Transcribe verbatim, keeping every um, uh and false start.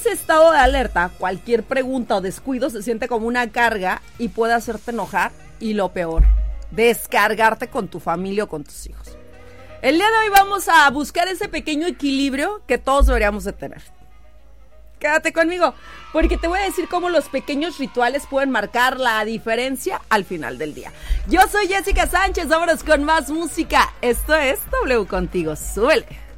ese estado de alerta, cualquier pregunta o descuido se siente como una carga y puede hacerte enojar y lo peor, descargarte con tu familia o con tus hijos. El día de hoy vamos a buscar ese pequeño equilibrio que todos deberíamos de tener. Quédate conmigo, porque te voy a decir cómo los pequeños rituales pueden marcar la diferencia al final del día. Yo soy Jessica Sánchez, vámonos con más música. Esto es W Contigo, súbele.